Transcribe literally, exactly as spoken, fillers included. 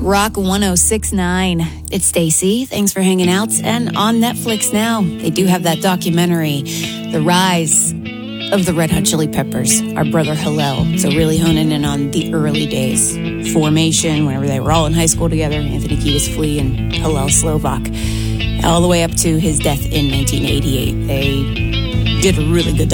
Rock one oh six point nine. It's Stacy. Thanks for hanging out. And on Netflix now, they do have that documentary, The Rise of the Red Hot Chili Peppers, Our Brother Hillel. So really honing in on the early days. Formation, whenever they were all in high school together, Anthony Kiedis Flea and Hillel Slovak, all the way up to his death in nineteen eighty-eight. They did a really good